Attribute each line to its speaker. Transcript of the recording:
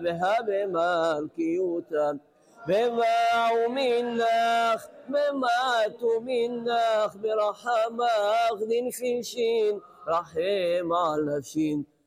Speaker 1: במלכיותה ובאו מנך במתו מנך ברחמך דנפילשין רחם על נפשין